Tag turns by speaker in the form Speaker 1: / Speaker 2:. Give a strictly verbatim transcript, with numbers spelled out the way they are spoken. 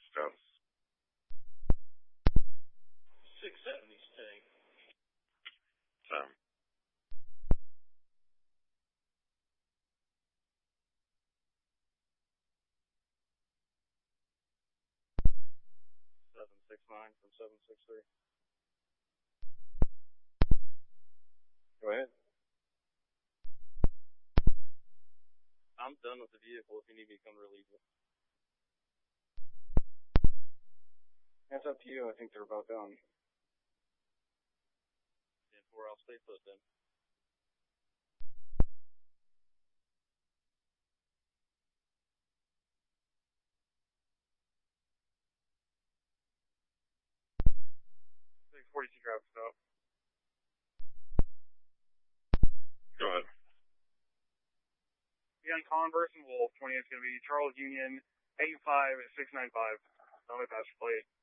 Speaker 1: Stone.
Speaker 2: six seventies tank.
Speaker 1: So.
Speaker 2: seven six nine from seven six three.
Speaker 1: Go ahead.
Speaker 2: I'm done with the vehicle if you need me to come relieve it.
Speaker 3: That's up to you. I think they're about done.
Speaker 2: ten four, I'll stay put then.
Speaker 3: six forty-two traffic stop.
Speaker 1: Go ahead.
Speaker 3: Again, Converse and Wolf, twenty-eight is going to be Charles Union, eight five six nine five. Only pass plate.